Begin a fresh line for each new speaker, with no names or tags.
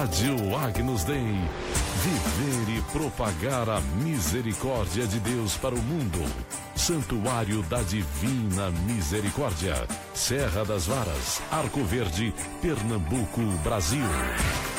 Rádio Agnus Dei. Viver e propagar a misericórdia de Deus para o mundo. Santuário da Divina Misericórdia. Serra das Varas, Arco Verde, Pernambuco, Brasil.